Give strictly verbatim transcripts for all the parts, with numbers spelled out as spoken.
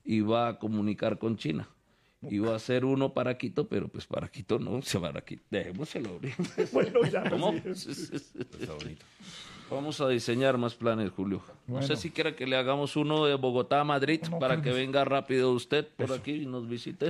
y va a comunicar con China. Y va a hacer uno para Quito, pero pues para Quito no, se va a Quito. Dejémoselo. Bueno, ya. ¿Cómo? Sí. Está bonito. Vamos a diseñar más planes, Julio. Bueno. No sé si quiere que le hagamos uno de Bogotá a Madrid No, para pero que es- venga rápido usted por Eso. aquí y nos visite.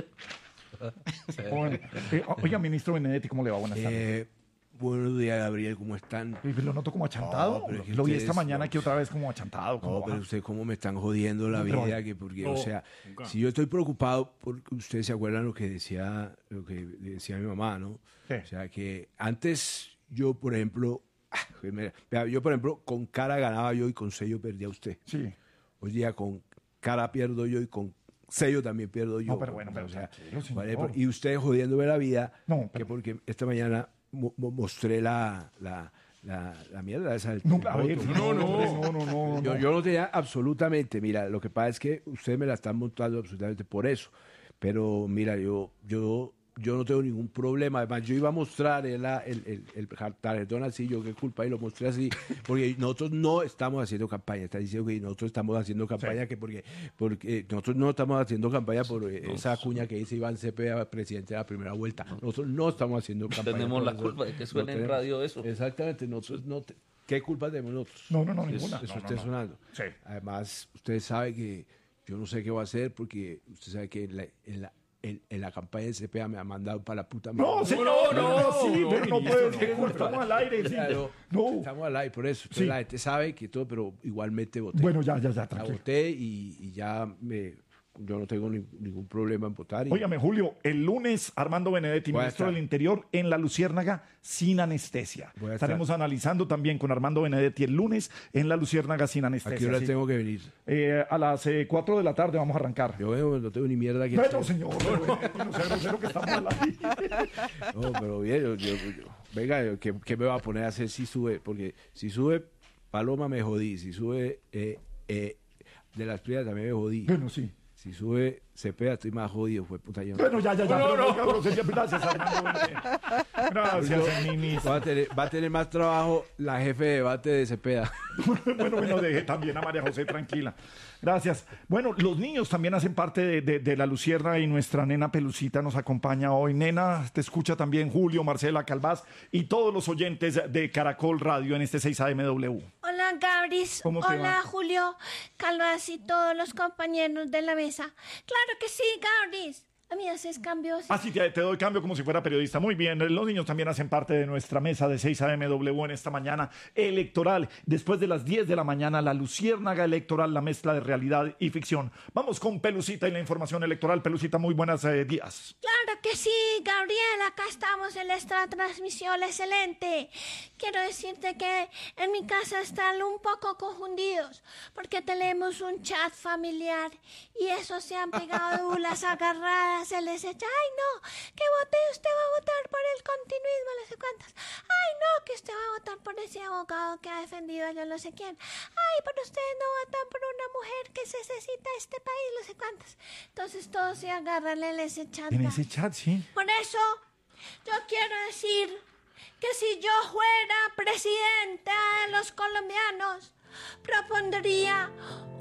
Bueno, eh, oiga, ministro Benedetti, ¿cómo le va? Buenas tardes. Eh, buenos días, Gabriel, ¿cómo están? Eh, Lo noto como achantado. No, pero es que Lo vi esta ustedes- mañana aquí otra vez como achantado. Como No, pero baja. ustedes cómo me están jodiendo la Pero- vida, que porque, no, o sea, nunca. si yo estoy preocupado, porque ustedes se acuerdan lo que decía, lo que decía mi mamá, ¿no? Sí. O sea, que antes yo, por ejemplo, ah, mira, vea, yo, por ejemplo, con cara ganaba yo y con sello perdía usted. Sí. Hoy día con cara pierdo yo y con sello también pierdo yo. No, pero bueno, pero o sea, tranquilo, señor. vale, y ustedes jodiéndome la vida, No, que pero- porque esta mañana mo- mo- mostré la, la, la, la mierda esa del No, a ver, voto. no, no, no, no, no, Yo, no. yo no tenía absolutamente, mira, lo que pasa es que ustedes me la están montando absolutamente por eso. Pero mira, yo, yo, yo no tengo ningún problema. Además, yo iba a mostrar el, el, el, el tarjetón así, yo qué culpa, y lo mostré así, porque nosotros no estamos haciendo campaña. Está diciendo que nosotros estamos haciendo campaña, Sí. que porque, porque nosotros no estamos haciendo campaña por eh, esa cuña que dice Iván Cepeda, presidente de la primera vuelta. Nosotros no estamos haciendo campaña. Tenemos por la eso. culpa de que suene en tenemos- radio eso. Exactamente, nosotros no. te- ¿Qué culpa tenemos nosotros? No, no, no, Eso- ninguna. Eso No, esté no, no. sonando. Sí. Además, usted sabe que yo no sé qué va a hacer porque usted sabe que en la, en la, en, en la campaña de C P A me ha mandado para la puta No, madre. señor, no, no, no, sí, no, pero no ministro, puede no, ser. no, Estamos al aire, sí. Claro, No. estamos al aire, por eso. Entonces, Sí. la gente sabe que todo, pero igualmente voté. Bueno, ya, ya, ya, La tranquilo. voté y, y ya me, yo no tengo ni- ningún problema en votar. Y, Óigame, Julio, el lunes Armando Benedetti, Voy a ministro estar. del Interior, en La Luciérnaga, sin anestesia. Voy a estar. Estaremos analizando también con Armando Benedetti el lunes en La Luciérnaga, sin ¿A anestesia. qué hora sí. tengo que venir? Eh, a las eh, cuatro de la tarde vamos a arrancar. Yo veo, no tengo ni mierda que Bueno, hacer. señor, pero Benedetti, no sea grosero que estamos al aire. No, pero bien, yo, yo- yo- venga, yo, ¿qué, qué me va a poner a hacer si sube? Porque si sube Paloma me jodí, si sube eh, eh, de las Prias también me jodí. Bueno, sí. Si sube Cepeda estoy más jodido, fue puta yo. Bueno, ya, ya, ya. No, pero no. no, cabrón, sería- Gracias, Armando Benedetti. Gracias, ministro. Va a, tener, va a tener más trabajo la jefe de debate de Cepeda. Bueno, bueno, deje también a María José tranquila. Gracias. Bueno, los niños también hacen parte de, de- de La Lucierna y nuestra nena Pelucita nos acompaña hoy. Nena, te escucha también Julio, Marcela Calvás y todos los oyentes de Caracol Radio en este seis A M W. Hola Gabris, ¿Cómo te hola va? Julio, Calvas y todos los compañeros de la mesa. Claro que sí, Gabris. A mí haces cambios. Ah, sí, te, te doy cambio como si fuera periodista. Muy bien, los niños también hacen parte de nuestra mesa de seis A M W en esta mañana electoral. Después de las diez de la mañana, la luciérnaga electoral, la mezcla de realidad y ficción. Vamos con Pelucita y la información electoral. Pelucita, muy buenos eh, días. Claro que sí, Gabriel, acá estamos en esta transmisión excelente. Quiero decirte que en mi casa están un poco confundidos porque tenemos un chat familiar y eso se han pegado las agarradas, se les echa, ay no, que vote, usted va a votar por el continuismo, no sé cuántas. Ay no, que usted va a votar por ese abogado que ha defendido a yo no sé quién. Ay, pero ustedes no votan por una mujer que se necesita este país, no sé cuántas. Entonces todos se agarran en ese chat. En ese chat, sí. Por eso, yo quiero decir que si yo fuera presidenta de los colombianos, propondría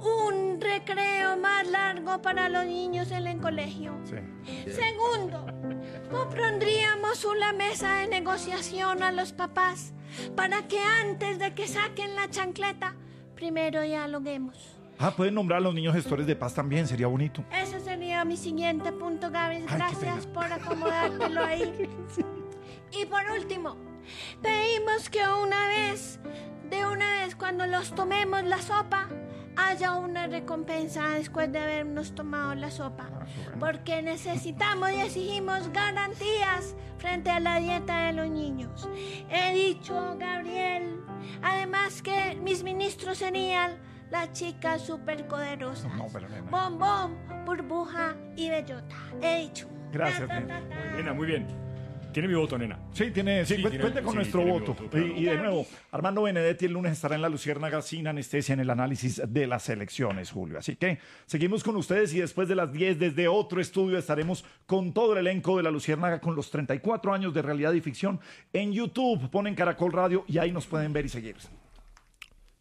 un recreo más largo para los niños en el colegio. Sí. Segundo, propondríamos una mesa de negociación a los papás para que antes de que saquen la chancleta, primero dialoguemos. Ah, pueden nombrar a los niños gestores de paz también, sería bonito. Ese sería mi siguiente punto, Gaby. qué Gracias pena. por acomodártelo ahí. Y por último, pedimos que una vez, de una vez cuando los tomemos la sopa, haya una recompensa después de habernos tomado la sopa. Porque necesitamos y exigimos garantías frente a la dieta de los niños. He dicho, Gabriel, además que mis ministros serían las chicas superpoderosas. No, pero nena. Bombón, burbuja y bellota. He dicho. Gracias, Ta, ta, nena. ta, ta. Nena, muy bien. Tiene mi voto, nena. Sí, tiene, sí, Sí, cu- tiene- cuente con sí, nuestro tiene mi voto. voto, claro. y, y de nuevo, Armando Benedetti el lunes estará en La Luciérnaga sin anestesia en el análisis de las elecciones, Julio. Así que seguimos con ustedes y después de las diez desde otro estudio estaremos con todo el elenco de La Luciérnaga con los treinta y cuatro años de realidad y ficción en YouTube. Ponen Caracol Radio y ahí nos pueden ver y seguir.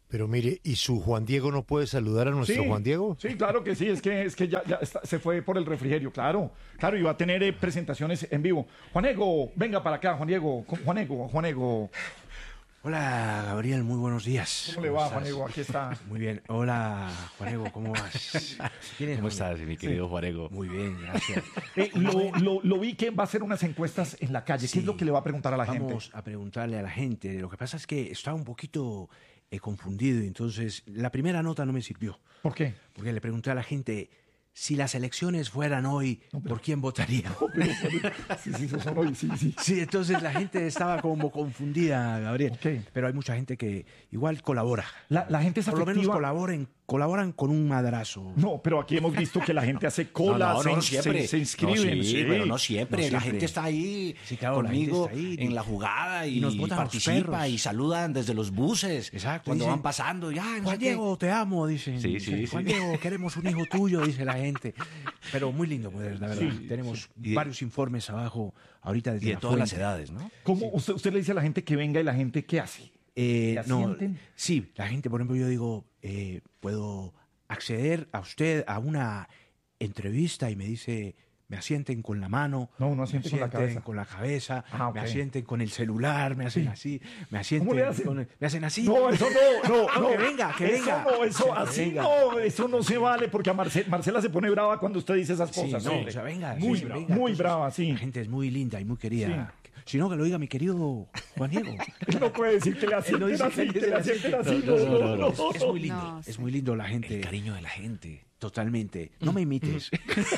Pero mire, ¿y su Juan Diego no puede saludar a nuestro Sí, Juan Diego? Sí, claro que sí, es que, es que ya, ya está- se fue por el refrigerio, claro. Claro, y va a tener eh, presentaciones en vivo. Juan Diego, venga para acá, Juan Diego. Co- Juan Diego, Juan Diego. Hola, Gabriel, muy buenos días. ¿Cómo le va, estás? Juan Diego? Aquí está. Muy bien. Hola, Juanego, ¿cómo vas? ¿Quién es, ¿Cómo Juanego? estás, mi querido Juanego? Muy bien, gracias. Eh, lo, lo- lo vi que va a hacer unas encuestas en la calle. ¿Qué Sí. es lo que le va a preguntar a la gente? Vamos a preguntarle a la gente. Lo que pasa es que estaba un poquito eh, confundido y entonces la primera nota no me sirvió. ¿Por qué? Porque le pregunté a la gente, si las elecciones fueran hoy, ¿por quién votaría? Sí, sí, eso son hoy, sí, sí. Sí, entonces la gente estaba como confundida, Gabriel. Ok. Pero hay mucha gente que igual colabora. La, la gente es Por lo menos afectiva. colaboren, colaboran con un madrazo. No, pero aquí hemos visto que la gente hace cola, no, no, se, no se- siempre. se inscriben. No, sí, sí. pero no siempre. No La siempre. gente está ahí Sí, claro, la gente conmigo está ahí. en la jugada y, Y nos botan los participa perros. y saludan desde los buses. Exacto. Cuando dicen, van pasando. Ya, no sé Juan qué. Diego, te amo, dicen. Sí, Dicen, sí, Juan sí. Diego, queremos un hijo tuyo, dice la gente. Pero muy lindo, pues, la verdad. Tenemos Y de- varios informes abajo ahorita desde Y de la todas las fuente. edades, ¿no? ¿Cómo usted, usted le dice a la gente que venga y la gente qué hace? Eh, ¿Te no, asienten? sí, la gente, por ejemplo, yo digo, eh, puedo acceder a usted a una entrevista y me dice, me asienten con la mano, No, no me asienten con la asienten cabeza. con la cabeza, Ah, ok. me asienten con el celular, me hacen Sí. así, me asienten, ¿Cómo le hacen? con el- me hacen así. No, eso no, no, No, no. que venga, que Eso venga. no, eso Que así venga. no, eso no se vale porque a Marce- Marcela se pone brava cuando usted dice esas Sí, cosas. no, hombre. o sea, venga, muy sí, brava, venga. muy Entonces, brava, sí. La gente es muy linda y muy querida. Si no, que lo diga mi querido Juan Diego. Él no puede decir que le Él no asienten dice así, que que le asienten así. No, no, no. Es, es muy lindo, No, es sí. muy lindo la gente. El cariño de la gente. Totalmente. No me imites.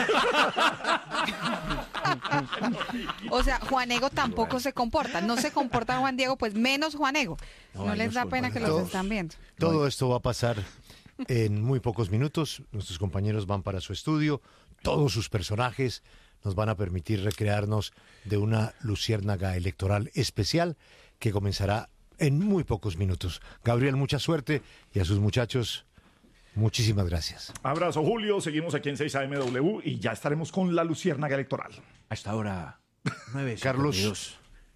O sea, Juanego tampoco se comporta. No se comporta Juan Diego, pues menos Juanego. No, No, ahí les nos da pena que los comportamos. están viendo. Todo esto va a pasar en muy pocos minutos. Nuestros compañeros van para su estudio. Todos sus personajes nos van a permitir recrearnos de una luciérnaga electoral especial que comenzará en muy pocos minutos. Gabriel, mucha suerte y a sus muchachos, muchísimas gracias. Abrazo, Julio. Seguimos aquí en seis A M W y ya estaremos con la luciérnaga electoral. Hasta ahora, nueve Carlos. cincuenta y dos.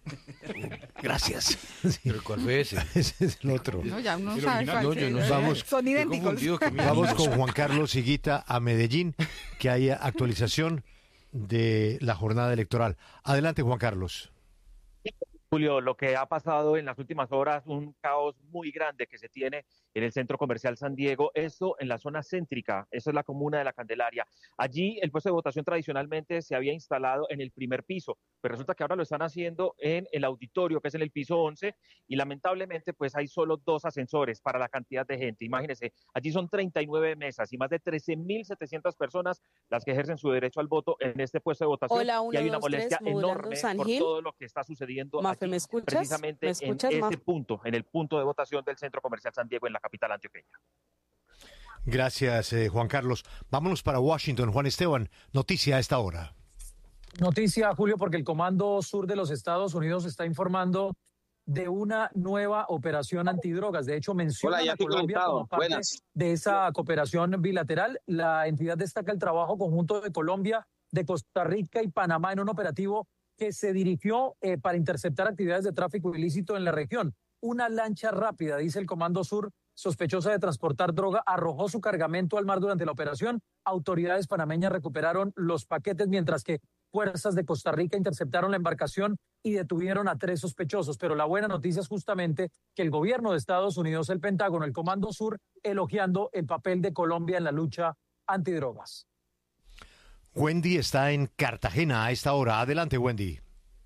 Gracias. ¿Pero cuál fue ese? Ese es el otro. No, ya uno El sabe original. cuál No, yo no es. sé. Vamos. Son idénticos. confundido que mi- Vamos con Juan Carlos Higuita a Medellín, que haya actualización de la jornada electoral. Adelante, Juan Carlos. Julio, lo que ha pasado en las últimas horas, un caos muy grande que se tiene en el centro comercial San Diego, esto en la zona céntrica, eso es la comuna de La Candelaria. Allí el puesto de votación tradicionalmente se había instalado en el primer piso, pero resulta que ahora lo están haciendo en el auditorio, que es en el piso once, y lamentablemente pues hay solo dos ascensores para la cantidad de gente. Imagínense, allí son treinta y nueve mesas y más de trece mil setecientas personas las que ejercen su derecho al voto en este puesto de votación. Hola, uno, y hay una dos, tres, molestia modulando enorme San por Gil. todo lo que está sucediendo Mafe, aquí, ¿me escuchas? precisamente ¿Me escuchas, en Mafe? este punto, en el punto de votación del Centro Comercial San Diego en la capital antioqueña. Gracias, eh, Juan Carlos. Vámonos para Washington. Juan Esteban, noticia a esta hora. Noticia, Julio, porque el Comando Sur de los Estados Unidos está informando de una nueva operación antidrogas. De hecho, menciona Hola, ya a estoy Colombia conectado. como parte Buenas. de esa cooperación bilateral. La entidad destaca el trabajo conjunto de Colombia, de Costa Rica y Panamá en un operativo que se dirigió eh, para interceptar actividades de tráfico ilícito en la región. Una lancha rápida, dice el Comando Sur, sospechosa de transportar droga, arrojó su cargamento al mar durante la operación. Autoridades panameñas recuperaron los paquetes, mientras que fuerzas de Costa Rica interceptaron la embarcación y detuvieron a tres sospechosos. Pero la buena noticia es justamente que el gobierno de Estados Unidos, el Pentágono, el Comando Sur, elogiando el papel de Colombia en la lucha antidrogas. Wendy está en Cartagena a esta hora. Adelante, Wendy.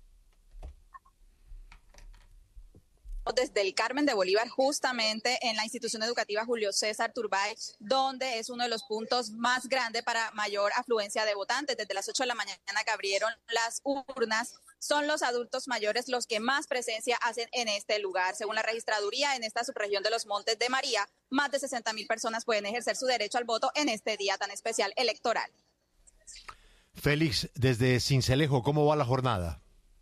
Desde el Carmen de Bolívar, justamente en la institución educativa Julio César Turbay, donde es uno de los puntos más grandes para mayor afluencia de votantes. Desde las ocho de la mañana que abrieron las urnas, son los adultos mayores los que más presencia hacen en este lugar. Según la registraduría, en esta subregión de los Montes de María, más de sesenta mil personas pueden ejercer su derecho al voto en este día tan especial electoral. Félix, desde Sincelejo, ¿cómo va la jornada?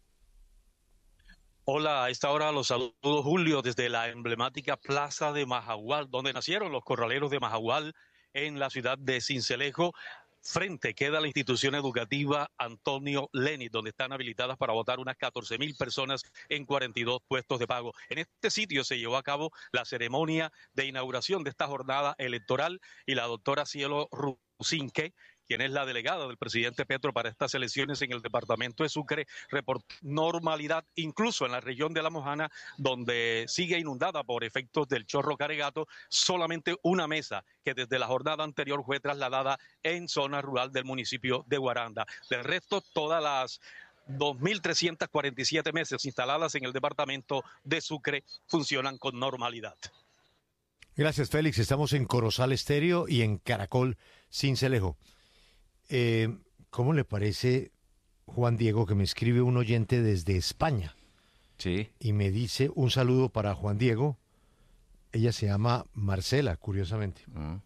Hola, a esta hora los saludos, Julio, desde la emblemática Plaza de Majagual, donde nacieron los corraleros de Majagual en la ciudad de Sincelejo. frente queda la institución educativa Antonio Lenin, donde están habilitadas para votar unas catorce mil personas en cuarenta y dos puestos de pago. En este sitio se llevó a cabo la ceremonia de inauguración de esta jornada electoral y la doctora Cielo Rusinque, quien es la delegada del presidente Petro para estas elecciones en el departamento de Sucre, reportó normalidad incluso en la región de La Mojana, donde sigue inundada por efectos del chorro Caregato, solamente una mesa que desde la jornada anterior fue trasladada en zona rural del municipio de Guaranda. Del resto, todas las dos mil trescientas cuarenta y siete mesas instaladas en el departamento de Sucre funcionan con normalidad. Gracias, Félix. Estamos en Corozal Estéreo y en Caracol Sincelejo. Eh, ¿Cómo le parece, Juan Diego, que me escribe un oyente desde España? Sí. Y me dice un saludo para Juan Diego. Ella se llama Marcela, curiosamente. Uh-huh.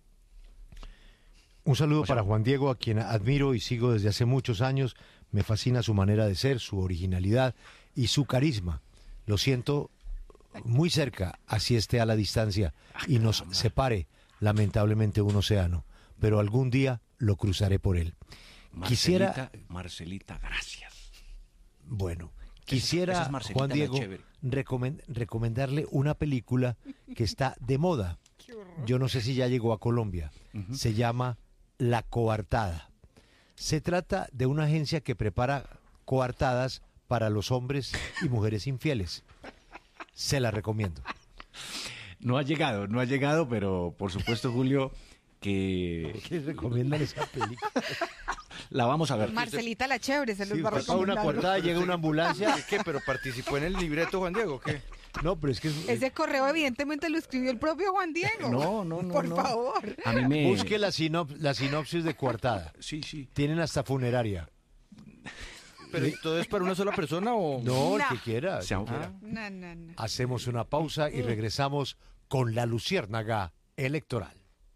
Un saludo o sea, para Juan Diego, a quien admiro y sigo desde hace muchos años. Me fascina su manera de ser, su originalidad y su carisma. Lo siento muy cerca, así esté a la distancia y nos separe, lamentablemente, un océano. Pero algún día lo cruzaré por él. Marcelita, quisiera, Marcelita, gracias. Bueno, quisiera, esa, esa Juan Diego, recomend, recomendarle una película que está de moda. Yo no sé si ya llegó a Colombia. Uh-huh. Se llama La Coartada. Se trata de una agencia que prepara coartadas para los hombres y mujeres infieles. Se la recomiendo. No ha llegado, no ha llegado, pero por supuesto, Julio, que... ¿Qué recomiendan esa película? La vamos a ver. Marcelita la chévere, se los sí, va a recomendar. Una coartada, llega una ambulancia. ¿Qué? ¿Pero participó en el libreto Juan Diego? ¿Qué? No, pero es que... Es... Ese correo evidentemente lo escribió el propio Juan Diego. No, no, no. Por no. favor. A mí me... Busque la, sinop la sinopsis de coartada. Sí, sí. Tienen hasta funeraria. ¿Pero todo es para una sola persona o...? No, el que quiera. Ah. No, no, no. Hacemos una pausa y regresamos con la luciérnaga electoral.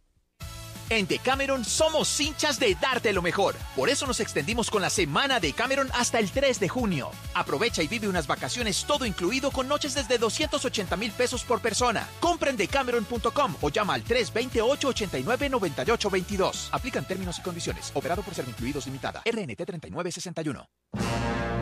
En Decameron somos hinchas de darte lo mejor. Por eso nos extendimos con la semana de Decameron hasta el tres de junio. Aprovecha y vive unas vacaciones todo incluido con noches desde doscientos ochenta mil pesos por persona. Compra en decameron punto com o llama al tres dos ocho, ocho nueve, nueve ocho dos dos. Aplican términos y condiciones. Operado por Servincluidos Limitada. R N T treinta y nueve sesenta y uno.